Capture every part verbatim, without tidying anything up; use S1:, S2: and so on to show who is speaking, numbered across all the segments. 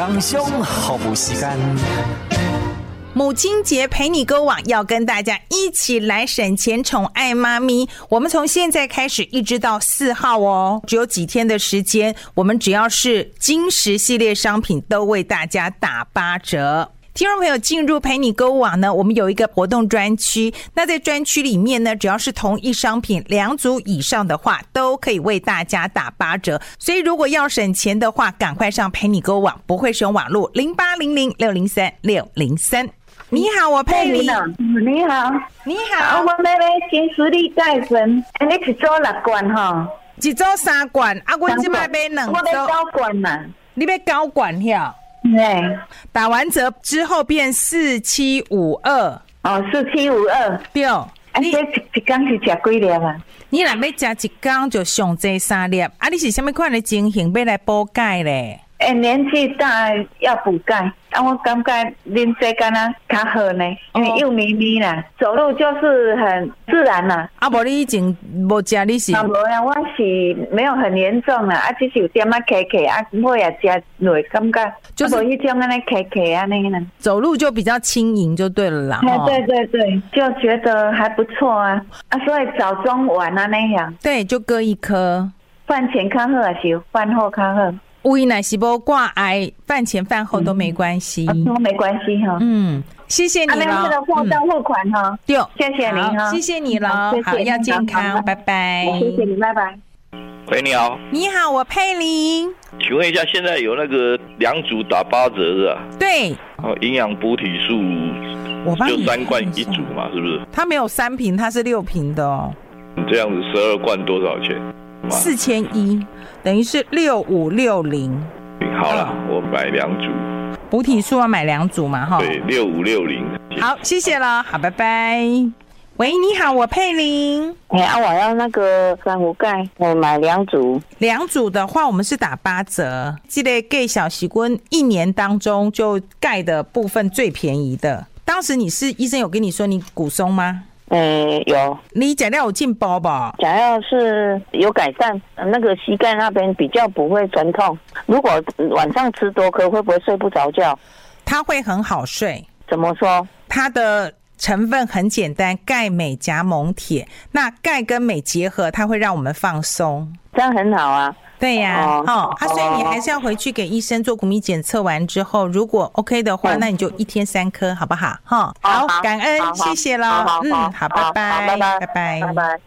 S1: 刚上好不时间。
S2: 母亲节陪你购网要跟大家一起来省钱宠爱妈咪，我们从现在开始一直到四号哦，只有几天的时间，我们只要是金石系列商品都为大家打八折。听众朋友进入陪你购物网呢，我们有一个活动专区，那在专区里面呢，只要是同一商品两组以上的话，都可以为大家打八折。所以如果要省钱的话，赶快上陪你购物网，不会使用网络零八零零六零三六零三。你好，我佩妮。
S3: 你好，
S2: 你好。
S3: 我要买金石力钙粉，你一组六罐哈，
S2: 一组三罐，啊，我这摆买两组。
S3: 我要九罐嘛。
S2: 你要九罐遐？
S3: 对。
S2: 打完折之后变四七五二。
S3: 哦，四七五二。
S2: 对。
S3: 啊，你这一缸是吃几粒啊？
S2: 你若要吃一缸就上这三粒，啊，你是什么款的情形要来补钙咧？
S3: 诶、欸，年纪大要补钙，啊，我感觉啉这干啊较好呢，因为幼咪咪啦，走路就是很自然啦。
S2: 啊，无你以前无食你是？
S3: 啊，无呀，我是没有很严重啦，啊，只是有点仔咳咳啊，我也食落感觉，就是无迄种安尼咳咳安尼啦。走
S2: 路就比较轻盈就对了啦。
S3: 啊，对对对，就觉得还不错啊，啊，所以早中晚啊那样。
S2: 对，就各一颗。
S3: 饭前较好还是饭后较好？
S2: 有奶细胞挂癌，饭前饭后都没关系，
S3: 嗯啊、都没关系哈。
S2: 嗯，谢谢你了。
S3: 啊，那个货到付款哈。
S2: 对、
S3: 嗯，谢谢你哈，
S2: 谢谢你了。好，好要健康，拜拜。
S3: 谢谢你，拜拜。
S4: 喂，你好。
S2: 你好，我佩玲。
S4: 请问一下，现在有那个两组打八折是吧？
S2: 对。
S4: 哦，营养补体素，
S2: 我帮你
S4: 就三罐一组嘛，是不是？
S2: 它没有三瓶，它是六瓶的哦。
S4: 你这样子十二罐多少钱？
S2: 四千一，等于是六五六零。
S4: 好了，我买两组。
S2: 补体素要买两组嘛，哈。
S4: 对，六五六零。
S2: 好，谢谢了，好，拜拜。喂，你好，我佩玲。
S5: 哎、欸、啊，我要那个珊瑚钙，我买两组。
S2: 两组的话，我们是打八折。这个给小习惯一年当中就钙的部分最便宜的。当时你是医生有跟你说你骨松吗？
S5: 诶、欸，有。
S2: 你脚料有进包吧？
S5: 脚料是有改善，那个膝盖那边比较不会酸痛。如果晚上吃多颗，会不会睡不着觉？
S2: 它会很好睡。
S5: 怎么说？
S2: 它的成分很简单，钙、镁加锰铁。那钙跟镁结合，它会让我们放松。
S5: 这样很好啊。
S2: 对呀、啊，哦，哦啊，所以你还是要回去给医生做骨密检测完之后，如果 OK 的话，嗯、那你就一天三颗，好不好？哈，好，好感恩，谢谢了，嗯，好，拜拜，拜拜，拜拜，拜拜。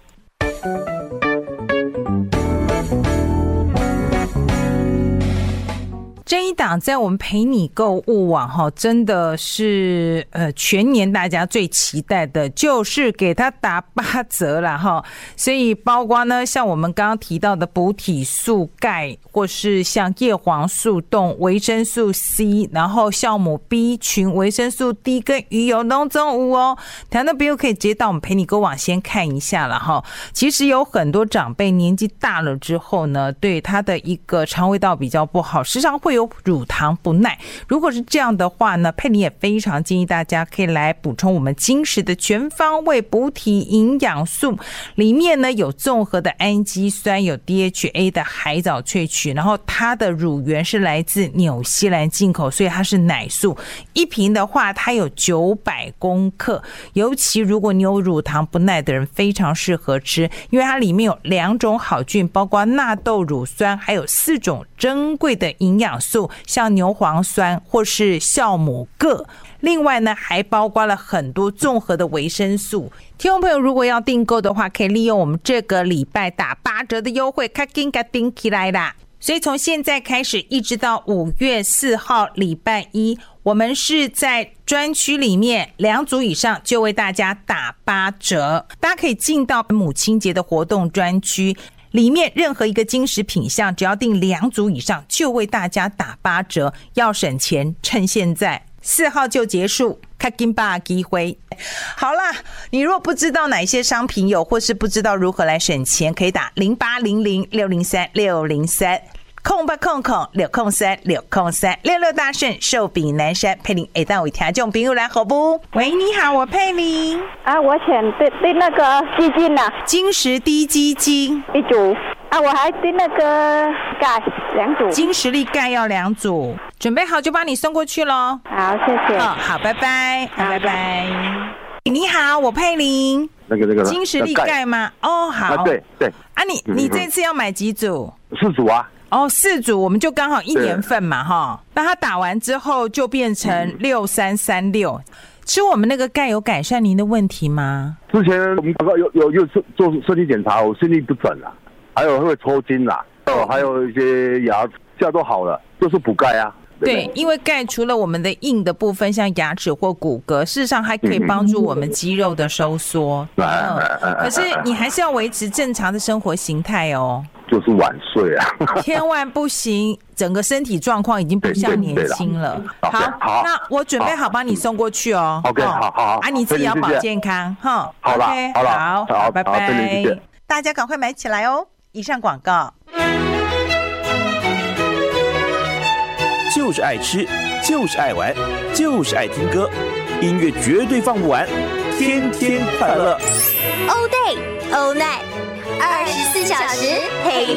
S2: 这一档在我们陪你购物网哈，真的是呃全年大家最期待的，就是给它打八折啦哈。所以包括呢，像我们刚刚提到的补体素、钙，或是像叶黄素动、维生素 C， 然后酵母 B 群、维生素 D 跟鱼油当中有哦。谈到 B 可以直接到我们陪你购物网先看一下了哈。其实有很多长辈年纪大了之后呢，对他的一个肠胃道比较不好，时常会有有乳糖不耐，如果是这样的话呢，佩妮也非常建议大家可以来补充我们精实的全方位补体营养素，里面呢有综合的氨基酸，有 D H A 的海藻萃取，然后它的乳源是来自纽西兰进口，所以它是奶素，一瓶的话它有九百公克，尤其如果你有乳糖不耐的人非常适合吃，因为它里面有两种好菌，包括纳豆乳酸，还有四种珍贵的营养素，像牛磺酸或是酵母铬，另外呢还包括了很多综合的维生素。听众朋友如果要订购的话，可以利用我们这个礼拜打八折的优惠，赶紧给订起来啦。所以从现在开始一直到五月四号礼拜一，我们是在专区里面两组以上就为大家打八折，大家可以进到母亲节的活动专区，里面任何一个精实品项只要订两组以上就为大家打八折，要省钱趁现在，四号就结束，赶紧把机会。好啦，你如果不知道哪些商品有，或是不知道如何来省钱，可以打零八零零六零三六零三空八空空六空三六空三六六大顺寿比南山佩玲会当为听众朋友来好不？喂，你好，我佩玲
S6: 啊，我想订订那个基金啊，
S2: 金石低基金
S6: 一组啊，我还订那个钙两组，
S2: 金石力钙要两组。 准备好就帮你送过去咯。
S6: 好，谢谢。
S2: 哦，好，拜拜，好，拜拜。你好，我佩玲。
S7: 那个那个
S2: 金石力钙吗？哦，好。
S7: 啊，对对。
S2: 啊，你你这次要买几组？
S7: 四组啊。
S2: 哦，四组，我们就刚好一年份嘛，哈。那它打完之后就变成六三三六。吃我们那个钙有改善您的问题吗？
S7: 之前我们广告有有有做身体检查，我心律不整啦，还有会抽筋啦，哦，还有一些牙这样都好了，就是补钙啊。
S2: 对, 对，因为钙除了我们的硬的部分，像牙齿或骨骼，事实上还可以帮助我们肌肉的收缩。嗯，可是你还是要维持正常的生活形态哦。就是晚睡啊，千万不行，整个身体状况已经不像年轻了。好，好，那我准备好帮你送过去哦。OK， 好好好，啊，你自己要保健康哈。好了，好了，好，好，拜拜。大家赶快买起来哦！以上广告。
S8: 就是爱吃，就是爱玩，就是爱听歌，音乐绝对放不完，天天快乐。
S9: All day, all night， 二十四小时陪